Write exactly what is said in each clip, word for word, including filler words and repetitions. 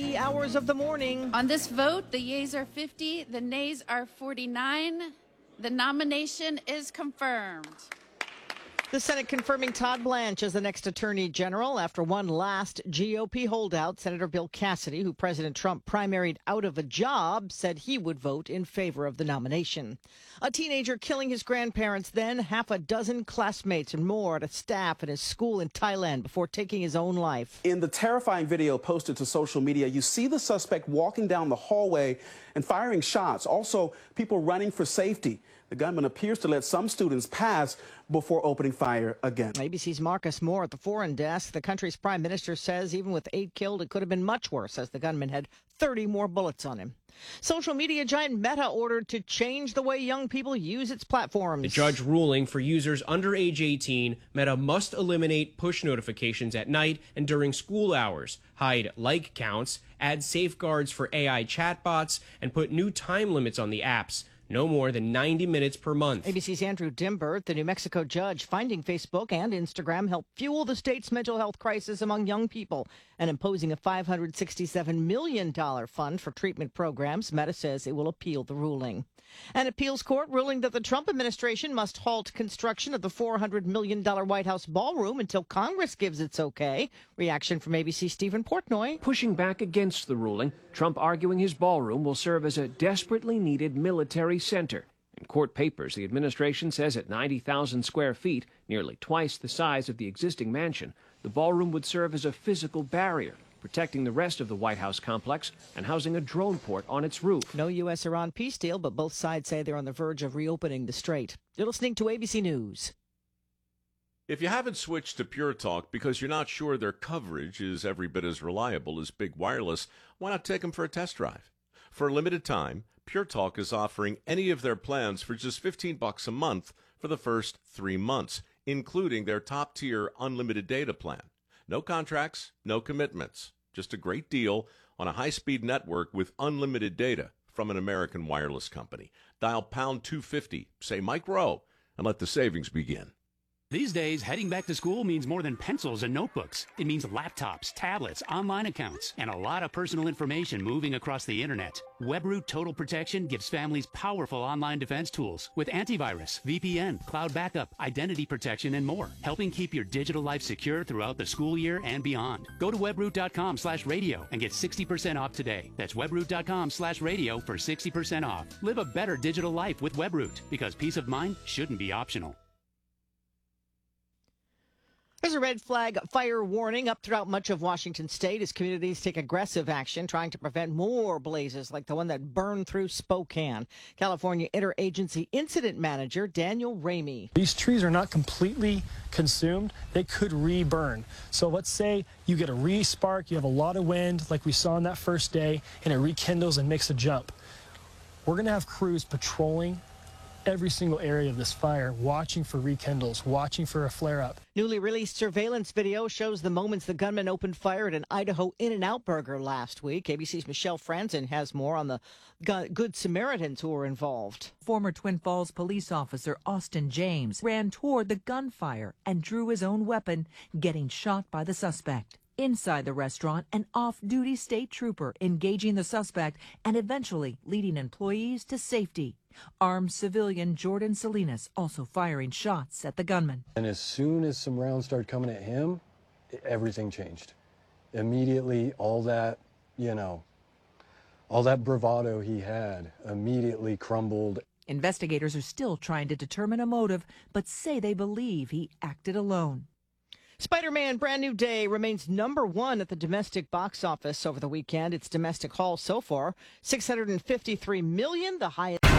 wee hours of the morning. On this vote, the yeas are fifty, the nays are forty-nine. The nomination is confirmed. The Senate confirming Todd Blanche as the next Attorney General after one last G O P holdout. Senator Bill Cassidy, who President Trump primaried out of a job, said he would vote in favor of the nomination. A teenager killing his grandparents, then half a dozen classmates and more at a staff at his school in Thailand before taking his own life. In the terrifying video posted to social media, you see the suspect walking down the hallway and firing shots. Also, people running for safety. The gunman appears to let some students pass before opening fire again. A B C's Marcus Moore at the foreign desk. The country's prime minister says even with eight killed, it could have been much worse as the gunman had thirty more bullets on him. Social media giant Meta ordered to change the way young people use its platforms. The judge ruling for users under age eighteen, Meta must eliminate push notifications at night and during school hours, hide like counts, add safeguards for A I chatbots, and put new time limits on the apps. No more than ninety minutes per month. A B C's Andrew Dimbert, the New Mexico judge, finding Facebook and Instagram help fuel the state's mental health crisis among young people and imposing a five hundred sixty-seven million dollars fund for treatment programs. Meta says it will appeal the ruling. An appeals court ruling that the Trump administration must halt construction of the four hundred million dollars White House ballroom until Congress gives its okay. Reaction from A B C's Stephen Portnoy. Pushing back against the ruling, Trump arguing his ballroom will serve as a desperately needed military center. In court papers, the administration says at ninety thousand square feet, nearly twice the size of the existing mansion, the ballroom would serve as a physical barrier, protecting the rest of the White House complex and housing a drone port on its roof. No U S Iran peace deal, but both sides say they're on the verge of reopening the strait. You're listening to A B C News. If you haven't switched to Pure Talk because you're not sure their coverage is every bit as reliable as Big Wireless, why not take them for a test drive? For a limited time, Pure Talk is offering any of their plans for just fifteen bucks a month for the first three months, including their top-tier unlimited data plan. No contracts, no commitments. Just a great deal on a high-speed network with unlimited data from an American wireless company. Dial pound two fifty, say Mike Rowe, and let the savings begin. These days, heading back to school means more than pencils and notebooks. It means laptops, tablets, online accounts, and a lot of personal information moving across the internet. WebRoot Total Protection gives families powerful online defense tools with antivirus, V P N, cloud backup, identity protection, and more, helping keep your digital life secure throughout the school year and beyond. Go to webroot.com slash radio and get sixty percent off today. That's webroot.com slash radio for sixty percent off. Live a better digital life with WebRoot, because peace of mind shouldn't be optional. There's a red flag fire warning up throughout much of Washington state as communities take aggressive action trying to prevent more blazes like the one that burned through Spokane. California Interagency Incident Manager Daniel Ramey. These trees are not completely consumed. They could re-burn. So let's say you get a re-spark, you have a lot of wind like we saw on that first day, and it rekindles and makes a jump. We're going to have crews patrolling every single area of this fire, watching for rekindles, watching for a flare-up. Newly released surveillance video shows the moments the gunman opened fire at an Idaho In-N-Out Burger last week. A B C's Michelle Franzen has more on the Good Samaritans who were involved. Former Twin Falls police officer Austin James ran toward the gunfire and drew his own weapon, getting shot by the suspect. Inside the restaurant, an off-duty state trooper engaging the suspect and eventually leading employees to safety. Armed civilian Jordan Salinas also firing shots at the gunman. And as soon as some rounds started coming at him, everything changed. Immediately, all that, you know, all that bravado he had immediately crumbled. Investigators are still trying to determine a motive, but say they believe he acted alone. Spider-Man Brand New Day remains number one at the domestic box office over the weekend. Its domestic haul so far, six hundred fifty-three million dollars, the highest.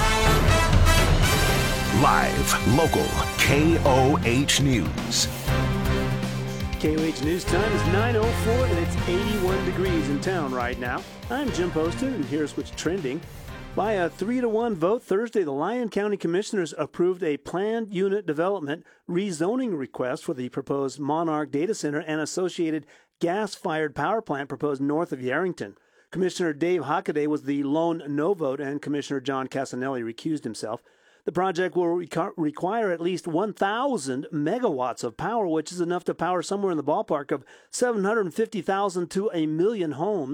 Live, local, K O H News. K O H News time is nine oh four and it's eighty-one degrees in town right now. I'm Jim Poston and here's what's trending. By a three to one vote Thursday, the Lyon County Commissioners approved a planned unit development rezoning request for the proposed Monarch Data Center and associated gas-fired power plant proposed north of Yarrington. Commissioner Dave Hockaday was the lone no vote, and Commissioner John Casanelli recused himself. The project will reco- require at least one thousand megawatts of power, which is enough to power somewhere in the ballpark of seven hundred fifty thousand to a million homes.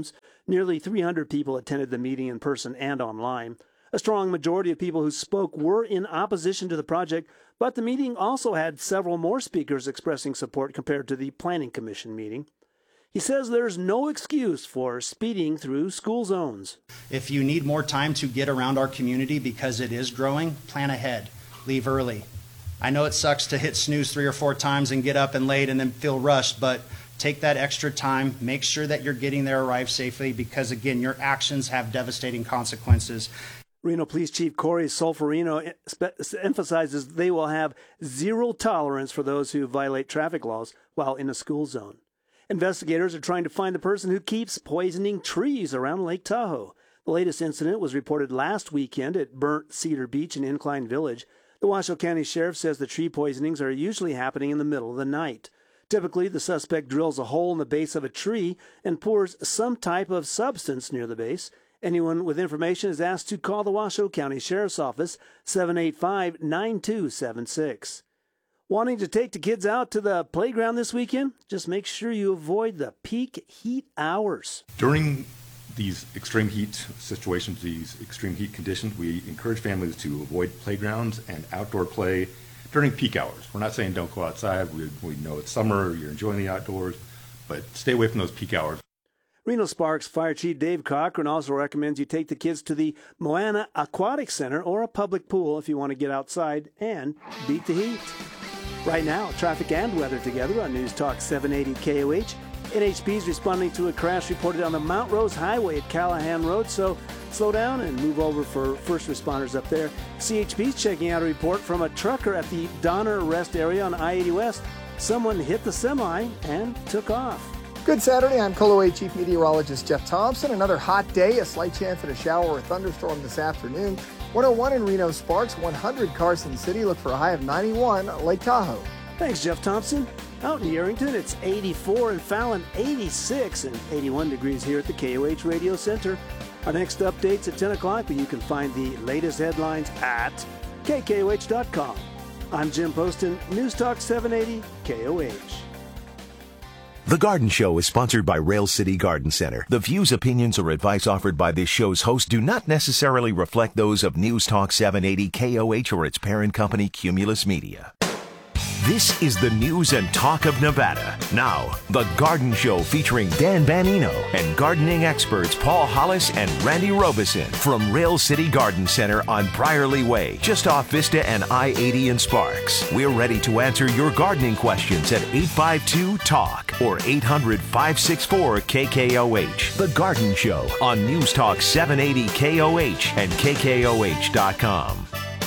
Nearly three hundred people attended the meeting in person and online. A strong majority of people who spoke were in opposition to the project, but the meeting also had several more speakers expressing support compared to the Planning Commission meeting. He says there's no excuse for speeding through school zones. If you need more time to get around our community because it is growing, plan ahead. Leave early. I know it sucks to hit snooze three or four times and get up and late and then feel rushed, but take that extra time. Make sure that you're getting there, arrive safely, because, again, your actions have devastating consequences. Reno Police Chief Corey Solferino emphasizes they will have zero tolerance for those who violate traffic laws while in a school zone. Investigators are trying to find the person who keeps poisoning trees around Lake Tahoe. The latest incident was reported last weekend at Burnt Cedar Beach in Incline Village. The Washoe County Sheriff says the tree poisonings are usually happening in the middle of the night. Typically, the suspect drills a hole in the base of a tree and pours some type of substance near the base. Anyone with information is asked to call the Washoe County Sheriff's Office, seven eight five, nine two seven six. Wanting to take the kids out to the playground this weekend? Just make sure you avoid the peak heat hours. During these extreme heat situations, these extreme heat conditions, we encourage families to avoid playgrounds and outdoor play during peak hours. We're not saying don't go outside. We, we know it's summer, you're enjoying the outdoors, but stay away from those peak hours. Reno Sparks Fire Chief Dave Cochran also recommends you take the kids to the Moana Aquatic Center or a public pool if you want to get outside and beat the heat. Right now, traffic and weather together on News Talk seven eighty K O H. N H P is responding to a crash reported on the Mount Rose Highway at Callahan Road, so slow down and move over for first responders up there. C H P is checking out a report from a trucker at the Donner Rest area on I eighty West. Someone hit the semi and took off. Good Saturday. I'm Colo A Chief Meteorologist Jeff Thompson. Another hot day, a slight chance at a shower or thunderstorm this afternoon. one oh one in Reno Sparks, one hundred Carson City. Look for a high of ninety-one, Lake Tahoe. Thanks, Jeff Thompson. Out in Yerington, it's eighty-four, and Fallon eighty-six, and eighty-one degrees here at the K O H Radio Center. Our next update's at ten o'clock, but you can find the latest headlines at K K O H dot com. I'm Jim Poston, News Talk seven eighty K O H. The Garden Show is sponsored by Rail City Garden Center. The views, opinions, or advice offered by this show's host do not necessarily reflect those of News Talk seven eighty K O H or its parent company, Cumulus Media. This is the news and talk of Nevada. Now, The Garden Show featuring Dan Banino and gardening experts Paul Hollis and Randy Robeson from Rail City Garden Center on Briarly Way, just off Vista and I eighty in Sparks. We're ready to answer your gardening questions at eight five two talk or eight hundred, five six four, K K O H. The Garden Show on News Talk seven eighty K O H and K K O H dot com.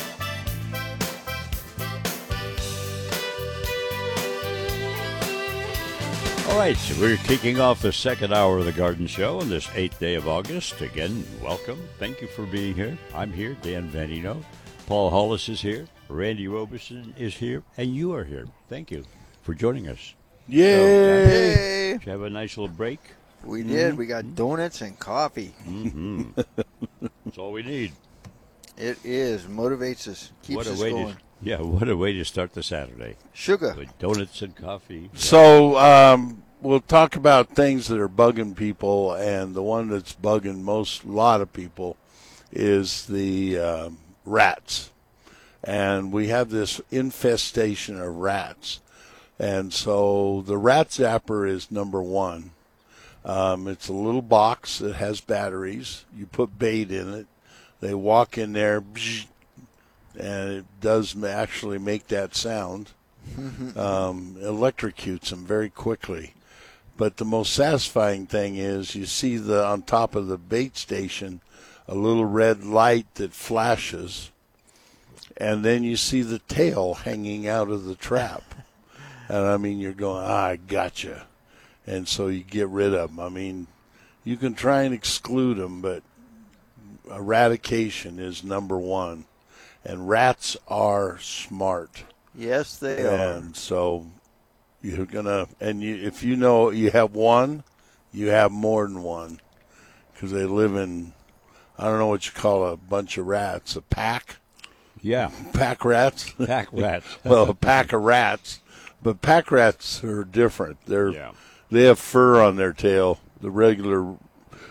All right, so we're kicking off the second hour of the Garden Show on this eighth day of August. Again, welcome. Thank you for being here. I'm here, Dan Vanino. Paul Hollis is here. Randy Robeson is here. And you are here. Thank you for joining us. Yay! So, Yay! Did you have a nice little break? We did. Mm-hmm. We got donuts and coffee. Mm-hmm. That's all we need. It is. Motivates us. Keeps what a us way going. To, yeah, what a way to start the Saturday. Sugar. With donuts and coffee. So um, we'll talk about things that are bugging people, and the one that's bugging most, a lot of people, is the uh, rats. And we have this infestation of rats. And so the Rat Zapper is number one. Um, it's a little box that has batteries. You put bait in it. They walk in there, and it does actually make that sound. um, electrocutes them very quickly. But the most satisfying thing is you see the on top of the bait station a little red light that flashes, and then you see the tail hanging out of the trap. And, I mean, you're going, ah, I gotcha. And so you get rid of them. I mean, you can try and exclude them, but eradication is number one. And rats are smart. Yes, they and are. And so you're going to, and you, if you know you have one, you have more than one. Because they live in, I don't know what you call a bunch of rats, a pack? Yeah. Pack rats? Pack rats. Well, a pack of rats. But pack rats are different. They're yeah. They have fur on their tail. The regular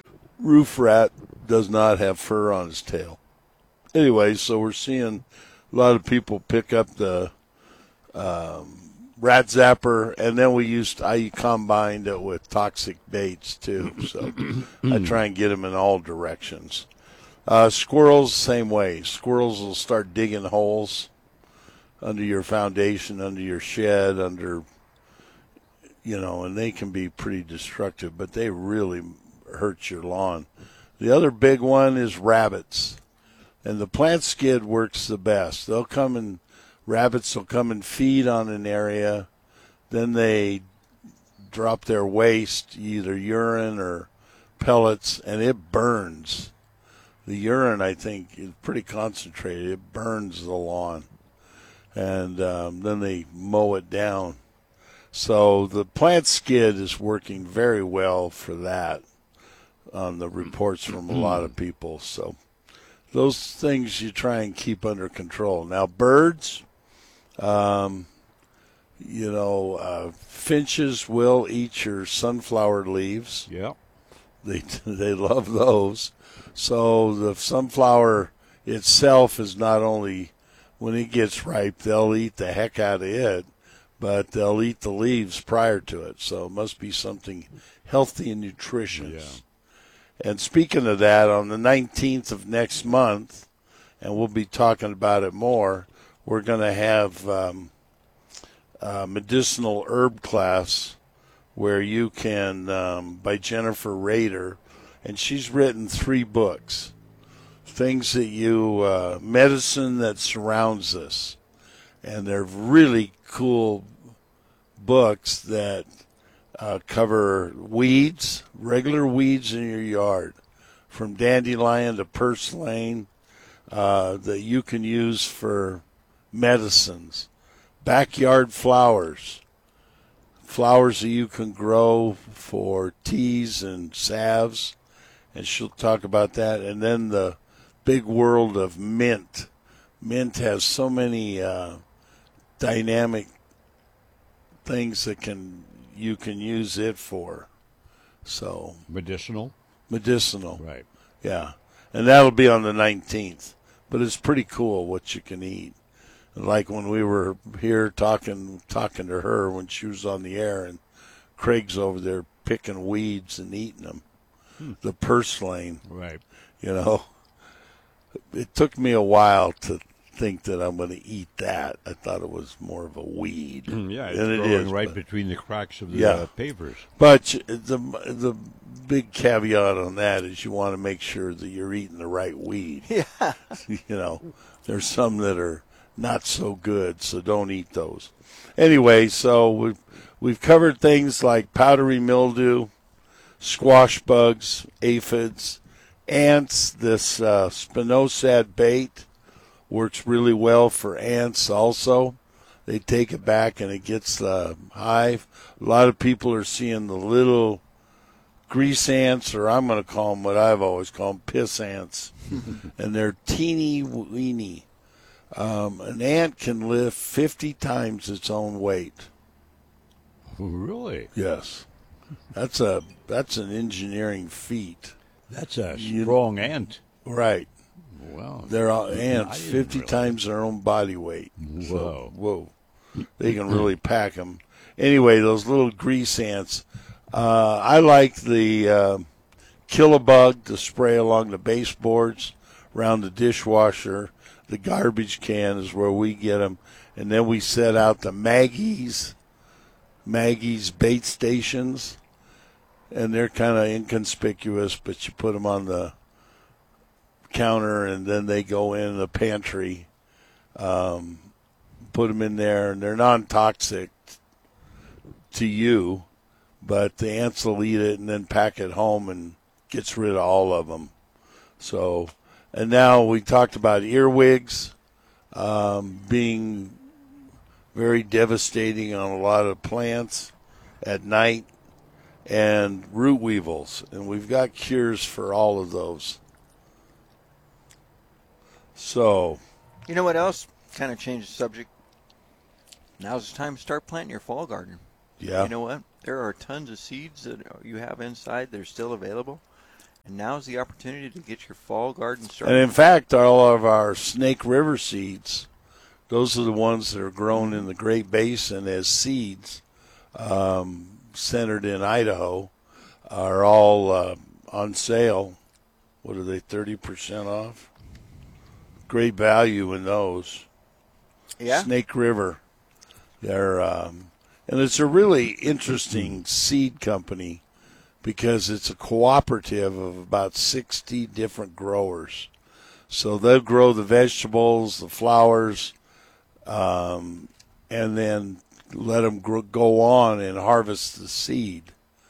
roof rat does not have fur on his tail. Anyway, so we're seeing a lot of people pick up the um, rat zapper, and then we used I combined it with toxic baits too. So I try and get them in all directions. Uh, squirrels, same way. Squirrels will start digging holes under your foundation, under your shed, under, you know, and they can be pretty destructive, but they really hurt your lawn. The other big one is rabbits, and the plant skid works the best. They'll come and, rabbits will come and feed on an area, then they drop their waste, either urine or pellets, and it burns. The urine, I think, is pretty concentrated. It burns the lawn. And um, then they mow it down. So the plant skid is working very well for that on the reports from a lot of people. So those things you try and keep under control. Now, birds, um, you know, uh, finches will eat your sunflower leaves. Yeah. They, they love those. So the sunflower itself is not only, when it gets ripe, they'll eat the heck out of it, but they'll eat the leaves prior to it. So it must be something healthy and nutritious. Yeah. And speaking of that, on the nineteenth of next month, and we'll be talking about it more, we're going to have um, a medicinal herb class where you can, um, by Jennifer Rader, and she's written three books, things that you, uh, medicine that surrounds us. And they're really cool books that uh, cover weeds, regular weeds in your yard, from dandelion to purslane, uh, that you can use for medicines, backyard flowers, flowers that you can grow for teas and salves, and she'll talk about that. And then the big world of mint. Mint has so many uh, dynamic things that can you can use it for. So medicinal? Medicinal. Right. Yeah. And that'll be on the nineteenth. But it's pretty cool what you can eat. Like when we were here talking talking to her when she was on the air, and Craig's over there picking weeds and eating them. Hmm. The purslane. Right. You know, it took me a while to think that I'm going to eat that. I thought it was more of a weed. Yeah, it's and growing it is, right but, between the cracks of the yeah. uh, pavers. But the the big caveat on that is you want to make sure that you're eating the right weed. Yeah. You know, there's some that are not so good, so don't eat those. Anyway, so we've, we've covered things like powdery mildew, squash bugs, aphids, ants. This uh, spinosad bait works really well for ants also. They take it back and it gets the hive. A lot of people are seeing the little grease ants, or I'm going to call them what I've always called them, piss ants. And they're teeny weeny. Um, an ant can lift fifty times its own weight. Really? Yes. That's a that's an engineering feat. That's a You- strong ant. Right. Wow. They're all I ants, didn't fifty realize. times their own body weight. Whoa. So, whoa. They can really pack them. Anyway, those little grease ants. Uh, I like the uh, Killabug to spray along the baseboards, around the dishwasher. The garbage can is where we get them. And then we set out the Maggie's, Maggie's bait stations. And they're kind of inconspicuous, but you put them on the counter and then they go in the pantry. Um, put them in there, and they're non-toxic to you, but the ants will eat it and then pack it home and gets rid of all of them. So, and now we talked about earwigs um, being very devastating on a lot of plants at night, and root weevils, and we've got cures for all of those. So, You know what else? Kind of changed the subject. Now's the time to start planting your fall garden. Yeah. You know what? There are tons of seeds that you have inside that are still available. And now's the opportunity to get your fall garden started. And in fact, all of our Snake River seeds, those are the ones that are grown in the Great Basin as seeds, um, centered in Idaho, are all uh, on sale. What are they, thirty percent off? Great value in those. Yeah. Snake River. They're, um, and it's a really interesting seed company because it's a cooperative of about sixty different growers. So they'll grow the vegetables, the flowers, um, and then let them grow, go on and harvest the seed.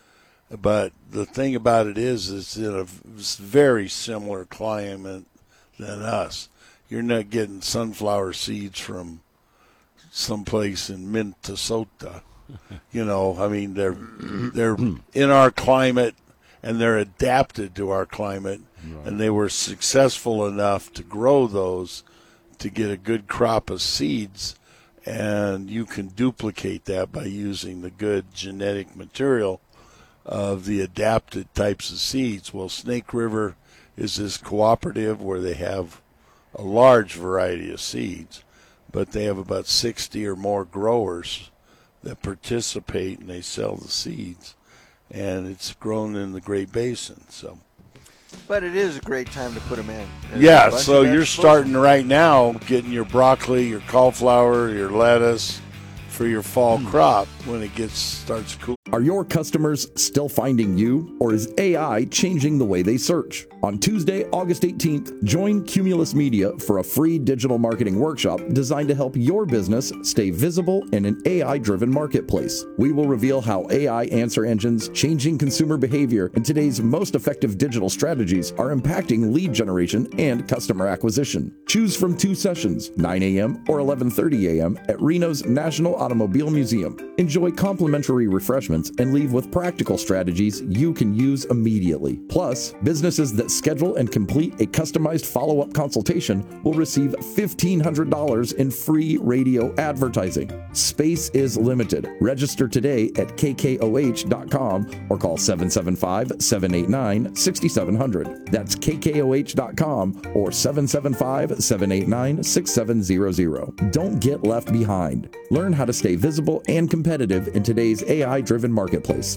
But the thing about it is, it's in a very similar climate than us. You're not getting sunflower seeds from someplace in Minnesota. You know, I mean, they're they're in our climate and they're adapted to our climate, right. And they were successful enough to grow those to get a good crop of seeds, and you can duplicate that by using the good genetic material of the adapted types of seeds. Well, Snake River is this cooperative where they have a large variety of seeds, but they have about sixty or more growers that participate, and they sell the seeds, and it's grown in the Great Basin. So, but it is a great time to put them in. There's yeah, so you're starting right now getting your broccoli, your cauliflower, your lettuce for your fall crop when it gets starts cool. Are your customers still finding you, or is A I changing the way they search? On Tuesday, August eighteenth, join Cumulus Media for a free digital marketing workshop designed to help your business stay visible in an A I-driven marketplace. We will reveal how A I answer engines, changing consumer behavior, and today's most effective digital strategies are impacting lead generation and customer acquisition. Choose from two sessions, nine a.m. or eleven thirty a.m. at Reno's National Automobile Museum. Enjoy complimentary refreshments and leave with practical strategies you can use immediately. Plus, businesses that schedule and complete a customized follow-up consultation will receive fifteen hundred dollars in free radio advertising. Space is limited. Register today at K K O H dot com or call seven seven five, seven eight nine, six seven zero zero. That's K K O H dot com or seven seven five, seven eight nine, six seven zero zero. Don't get left behind. Learn how to stay visible and competitive in today's A I-driven marketplace.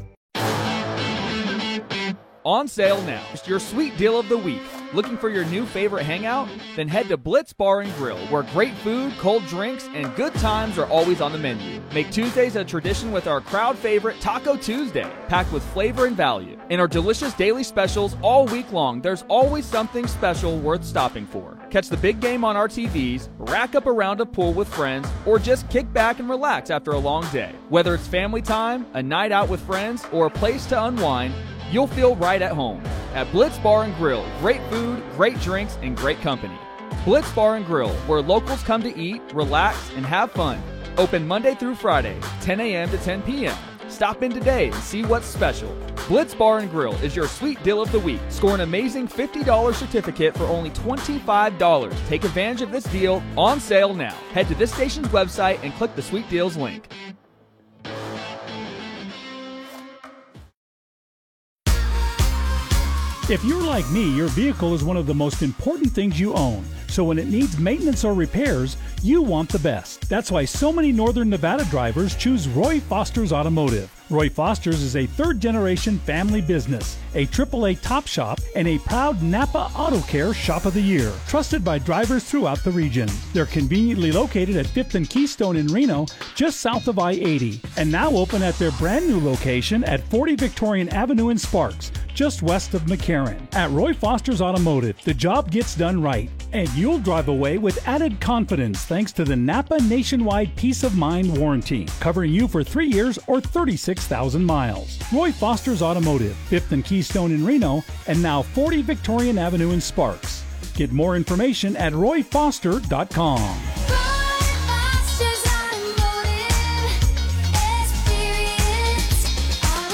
On sale now. It's your sweet deal of the week. Looking for your new favorite hangout? Then head to Blitz Bar and Grill, where great food, cold drinks, and good times are always on the menu. Make Tuesdays a tradition with our crowd favorite Taco Tuesday, packed with flavor and value. And our delicious daily specials all week long. There's always something special worth stopping for. Catch the big game on our T Vs, rack up around a pool with friends, or just kick back and relax after a long day. Whether it's family time, a night out with friends, or a place to unwind, you'll feel right at home. At Blitz Bar and Grill, great food, great drinks, and great company. Blitz Bar and Grill, where locals come to eat, relax, and have fun. Open Monday through Friday, ten a.m. to ten p.m. Stop in today and see what's special. Blitz Bar and Grill is your sweet deal of the week. Score an amazing fifty dollars certificate for only twenty-five dollars. Take advantage of this deal on sale now. Head to this station's website and click the Sweet Deals link. If you're like me, your vehicle is one of the most important things you own. So when it needs maintenance or repairs, you want the best. That's why so many Northern Nevada drivers choose Roy Foster's Automotive. Roy Foster's is a third-generation family business, a triple A top shop, and a proud Napa Auto Care Shop of the Year, trusted by drivers throughout the region. They're conveniently located at fifth and Keystone in Reno, just south of I eighty, and now open at their brand new location at forty Victorian Avenue in Sparks, just west of McCarran. At Roy Foster's Automotive, the job gets done right, and you'll drive away with added confidence thanks to the Napa Nationwide Peace of Mind Warranty, covering you for three years or thirty-six thousand miles. Roy Foster's Automotive, fifth and Keystone in Reno, and now forty Victorian Avenue in Sparks. Get more information at roy foster dot com.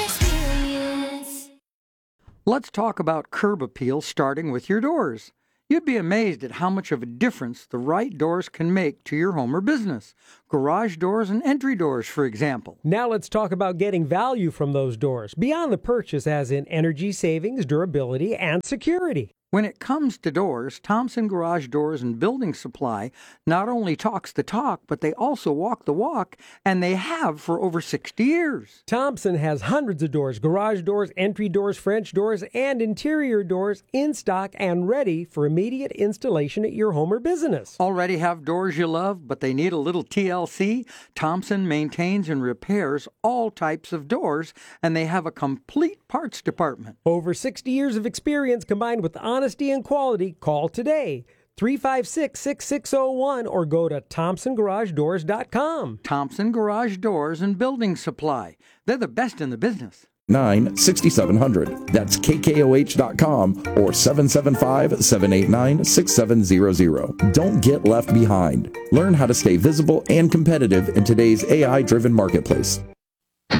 Let's talk about curb appeal, starting with your doors. You'd be amazed at how much of a difference the right doors can make to your home or business. Garage doors and entry doors, for example. Now let's talk about getting value from those doors, beyond the purchase as in energy savings, durability, and security. When it comes to doors, Thompson Garage Doors and Building Supply not only talks the talk, but they also walk the walk, and they have for over sixty years. Thompson has hundreds of doors, garage doors, entry doors, French doors, and interior doors in stock and ready for immediate installation at your home or business. Already have doors you love, but they need a little T L C? Thompson maintains and repairs all types of doors, and they have a complete parts department. Over sixty years of experience combined with honesty and quality. Call today, three five six, six six zero one, or go to thompson garage doors dot com. Thompson Garage Doors and Building Supply. They're the best in the business. nine sixty-seven hundred. That's K K O H dot com or seven seven five, seven eight nine, six seven zero zero. Don't get left behind. Learn how to stay visible and competitive in today's A I-driven marketplace.